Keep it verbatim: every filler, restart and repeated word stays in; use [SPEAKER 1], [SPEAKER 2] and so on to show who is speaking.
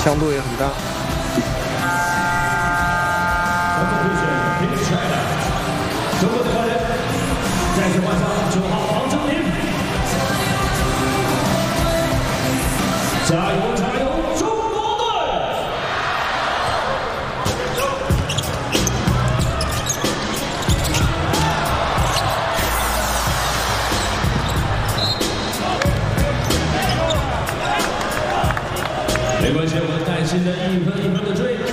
[SPEAKER 1] 强度也很大。
[SPEAKER 2] 中国的华人，再次换上九号黄正林，加油加油，中国队！没关系，我们耐心的一分一分的追。